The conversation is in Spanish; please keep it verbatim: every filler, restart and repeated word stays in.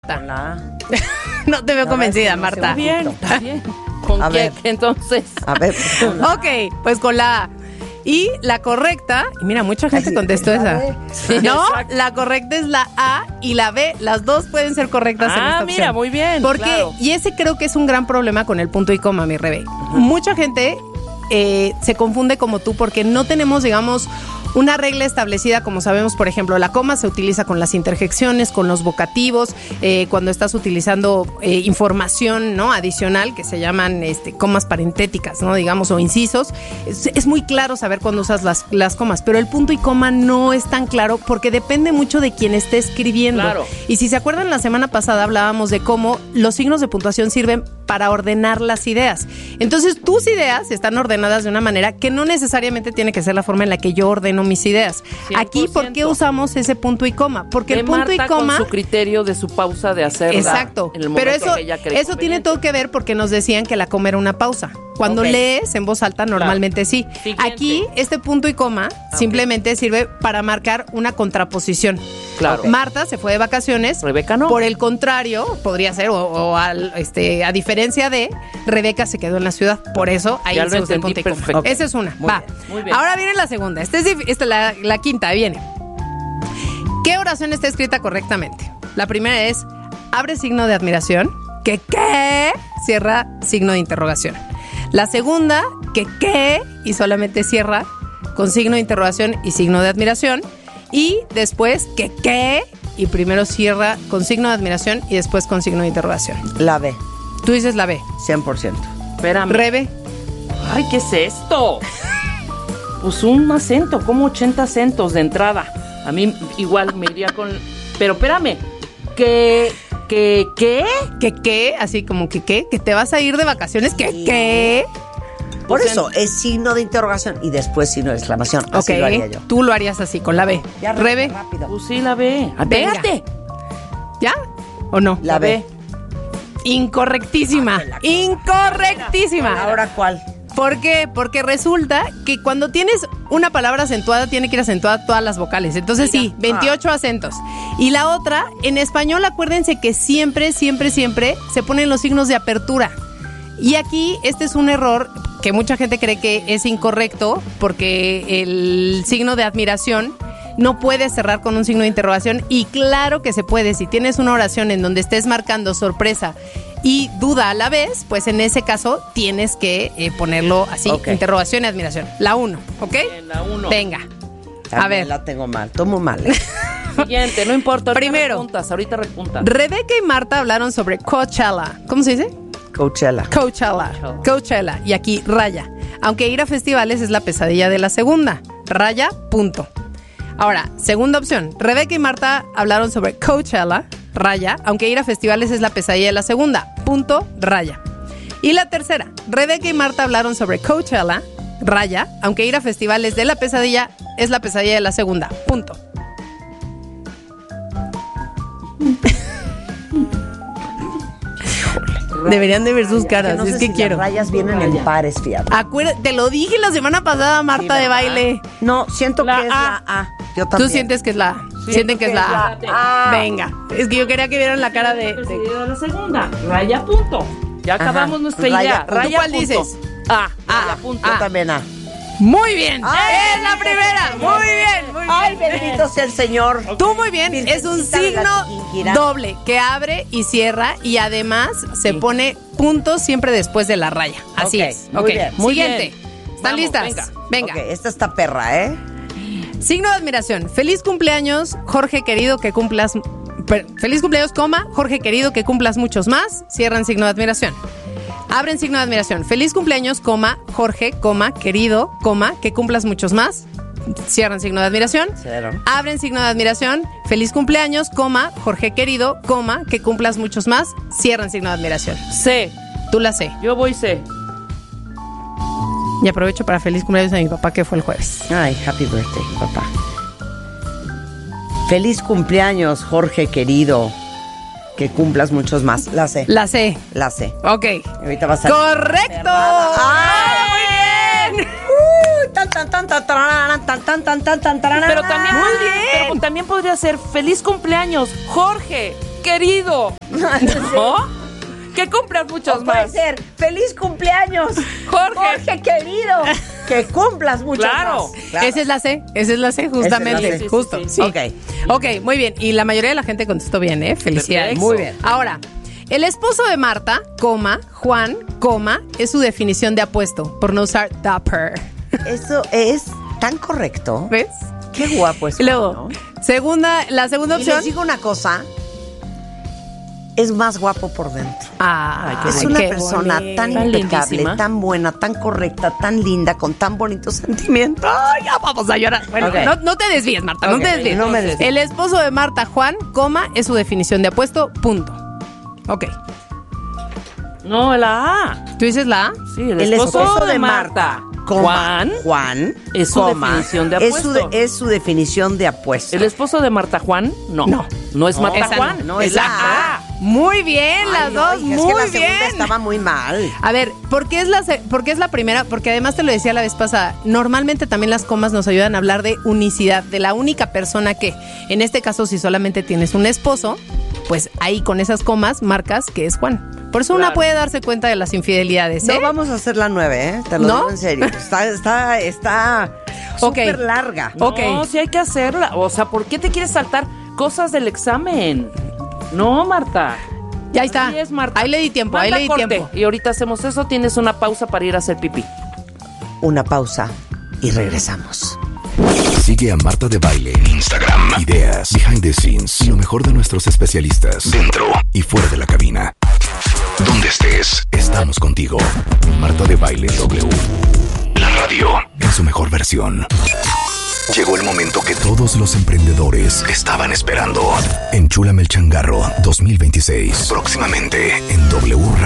Con la A. No te veo No, convencida, es que no Marta. sé Bien, está bien. ¿Con A qué? ver. Entonces. A ver. Ok, pues con la A. Y la correcta, y mira, mucha gente Ay, contestó la esa. B. Sí, No, exacto. la correcta es la A y la B. Las dos pueden ser correctas en Ah, esta mira, opción. muy bien. Porque, claro. y ese creo que es un gran problema con el punto y coma, mi Rebe. Mucha gente eh, se confunde como tú porque no tenemos, digamos, una regla establecida, como sabemos, por ejemplo, la coma se utiliza con las interjecciones, con los vocativos, eh, cuando estás utilizando eh, información, ¿no?, adicional, que se llaman este, comas parentéticas, ¿no?, digamos, o incisos. Es, es muy claro saber cuándo usas las, las comas, pero el punto y coma no es tan claro porque depende mucho de quien esté escribiendo. Claro. Y si se acuerdan, la semana pasada hablábamos de cómo los signos de puntuación sirven para ordenar las ideas. Entonces, tus ideas están ordenadas de una manera que no necesariamente tiene que ser la forma en la que yo ordeno mis ideas. cien por ciento. Aquí, ¿por qué usamos ese punto y coma? Porque De el punto Marta y coma... con su criterio de su pausa de hacerla. Exacto, en el pero momento eso, que ella cree eso tiene conveniente. todo que ver porque nos decían que la coma era una pausa. Cuando Ok. lees en voz alta, normalmente sí. Siguiente. Aquí, este punto y coma simplemente sirve para marcar una contraposición. Claro. Marta se fue de vacaciones. Rebeca no. Por el contrario, podría ser, o, o al, este, a diferencia de, Rebeca se quedó en la ciudad. Por eso ahí Ya lo se usa el entendí punto y coma. perfecto. Esa es una. Muy Va. bien, muy bien. Ahora viene la segunda. Esta es, dif- esta, la, la quinta, ahí viene. ¿Qué oración está escrita correctamente? La primera es, abre signo de admiración, que qué, cierra signo de interrogación. La segunda, que qué, y solamente cierra con signo de interrogación y signo de admiración. Y después, que qué, y primero cierra con signo de admiración y después con signo de interrogación. La B. Tú dices la B. cien por ciento. Espérame. Rebe. Ay, ¿qué es esto? Pues un acento, como ochenta acentos de entrada. A mí igual me iría con... Pero espérame, que... que ¿Qué? ¿Que qué? Así como que qué, que te vas a ir de vacaciones, que Sí. qué. Por Pues eso, es signo de interrogación y después signo de exclamación. Así Ok, lo haría yo. tú lo harías así, con la B. Ya, Rebe, rápido. Pues sí, la ve. Venga. Espérate. ¿ya? ¿O no? La B. Incorrectísima. Ah, te la- Incorrectísima. ¿Ahora cuál? ¿Por qué? Porque resulta que cuando tienes una palabra acentuada, tiene que ir acentuada todas las vocales. Entonces sí, veintiocho acentos. Y la otra, en español, acuérdense que siempre, siempre, siempre se ponen los signos de apertura. Y aquí este es un error que mucha gente cree que es incorrecto porque el signo de admiración no puede cerrar con un signo de interrogación, y claro que se puede. Si tienes una oración en donde estés marcando sorpresa y duda a la vez, pues en ese caso tienes que eh, ponerlo así, Ok. interrogación y admiración. La uno, ¿ok? Bien, la uno. Venga. También A ver. la tengo mal. Tomo mal. ¿eh? Siguiente, no importa. Ahorita Primero. repuntas, ahorita repuntas. Rebeca y Marta hablaron sobre Coachella. ¿Cómo se dice? Coachella. Coachella. Coachella. Y aquí raya. Aunque ir a festivales es la pesadilla de la segunda. Raya, punto. Ahora, segunda opción. Rebeca y Marta hablaron sobre Coachella, raya. Aunque ir a festivales es la pesadilla de la segunda. Punto, raya. Y la tercera. Rebeca y Marta hablaron sobre Coachella, raya. Aunque ir a festivales de la pesadilla es la pesadilla de la segunda. Punto. Deberían de ver sus caras. Que no es sé que si quiero. Las rayas vienen en pares, fíjate. Acuérdate, te lo dije la semana pasada, Marta Sí, de ¿verdad? baile. No, siento La que es A. la A. Yo también. Tú sientes que es la A. Sienten que es la A. A. Venga. Es que yo quería que vieran la cara de. de- de la segunda. Raya, punto. Ya Ajá. acabamos nuestra Raya, idea. punto. Raya, ¿Tú cuál punto. dices? A. A. Raya, punto. Yo también A. Muy bien. Ay, es la primera. Muy bien. Muy Ay, bien. bendito sea el Señor. Tú muy bien. Es un Virgencita de la signo Chiquinquirá. doble que abre y cierra, y además se pone puntos siempre después de la raya. Así Ok, es. muy Ok. bien. Muy Siguiente. bien. ¿Están Vamos, listas? venga. Venga. Ok, esta está perra, ¿eh? Signo de admiración. Feliz cumpleaños, Jorge querido, que cumplas. per- Feliz cumpleaños, coma, Jorge querido, que cumplas muchos más. Cierran signo de admiración. Abren signo de admiración. Feliz cumpleaños, coma, Jorge, coma, querido, coma, que cumplas muchos más. Cierran signo de admiración. Cero. Abren signo de admiración. Feliz cumpleaños, coma, Jorge querido, coma, que cumplas muchos más. Cierran signo de admiración. C. Tú la sé. Yo voy C. Y aprovecho para feliz cumpleaños a mi papá, que fue el jueves. Ay, happy birthday, papá. Feliz cumpleaños, Jorge querido. Que cumplas muchos más. La sé. La sé. La sé. Ok. Ahorita vas a salir. ¡Correcto! ¡Ay! ¡Muy bien! Uy, tan, tan, tan, tan, tararán, tan, tan, tan, tan, tan, tararán. Pero también, Muy podría, bien. pero también podría ser feliz cumpleaños, Jorge. querido. ¿No? Que cumplas muchos O más. puede ser, feliz cumpleaños, Jorge. Jorge querido. Que cumplas muchos Claro. más. Claro. Esa es la C, esa es la C, justamente. Esa es la C. Justo. Sí, sí, Sí. sí. Ok. Ok, muy bien. Y la mayoría de la gente contestó bien, ¿eh? Felicidades. Perfecto. Muy bien. Ahora, el esposo de Marta, coma, Juan, coma, es su definición de apuesto, por no usar dapper. Eso es tan correcto. ¿Ves? Qué guapo es. Y luego, ¿no? segunda, la segunda Y opción. les digo una cosa. Es más guapo por dentro. Ay, qué Es bonito. una Qué persona bonito. tan Tan impecable, lindísima. tan buena, tan correcta, tan linda, con tan bonitos sentimientos. Ay, ya vamos a llorar. Bueno, Ok. no, no te desvíes, Marta, no Ok, te desvíes. no me desvío. El esposo de Marta, Juan, coma, es su definición de apuesto, punto. Ok. No, la A. ¿Tú dices la A? Sí, el, El esposo, de Marta. coma, Juan. Juan es su coma, definición de es su, de- apuesto. es su definición de apuesta. El esposo de Marta Juan, no. No. No es Marta esa Juan. no, es es la la A. Muy bien, Ay, las no, dos, hija, muy es que la segunda bien. estaba muy mal. A ver, ¿por qué, es la, se- ¿por qué es la primera? Porque además te lo decía la vez pasada, normalmente también las comas nos ayudan a hablar de unicidad, de la única persona que, en este caso, si solamente tienes un esposo, pues ahí con esas comas marcas que es Juan. Por eso una Claro. puede darse cuenta de las infidelidades, ¿eh? No vamos a hacer la nueve, ¿eh? Te lo ¿No? digo en serio. Está, está, está Ok. súper larga. No, Ok. sí hay que hacerla. O sea, ¿por qué te quieres saltar cosas del examen? No, Marta. Ya está. Así es, Marta. Ahí le di tiempo, Manda ahí le di corte. tiempo. Y ahorita hacemos eso, tienes una pausa para ir a hacer pipí. Una pausa y regresamos. Sigue a Marta de Baile en Instagram. Ideas, behind the scenes y lo mejor de nuestros especialistas dentro y fuera de la cabina. Donde estés, estamos contigo. Marta de Baile W. La radio en su mejor versión. Llegó el momento que todos los emprendedores estaban esperando. Enchúlame el changarro dos mil veintiséis. Próximamente en W